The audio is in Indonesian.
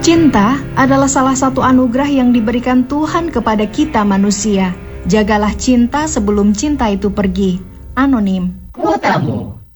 Cinta adalah salah satu anugerah yang diberikan Tuhan kepada kita manusia. Jagalah cinta sebelum cinta itu pergi. Anonim. Kuotamu.